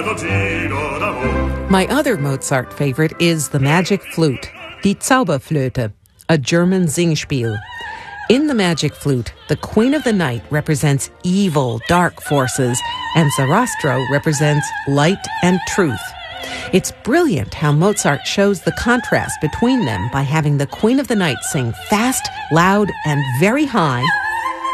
My other Mozart favorite is the magic flute, die Zauberflöte, a German Singspiel. In the magic flute, the Queen of the Night represents evil, dark forces, and Sarastro represents light and truth. It's brilliant how Mozart shows the contrast between them by having the Queen of the Night sing fast, loud, and very high,